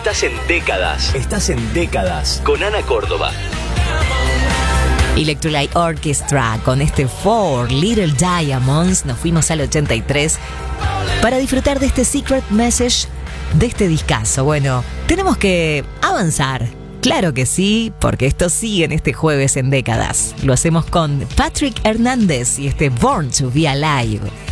Estás en décadas. Estás en décadas. Con Ana Córdoba. Electrolyte Orchestra, con este Four Little Diamonds, nos fuimos al 83 para disfrutar de este Secret Message, de este discazo. Bueno, tenemos que avanzar. Claro que sí, porque esto sigue en este jueves en décadas. Lo hacemos con Patrick Hernández y este Born to Be Alive.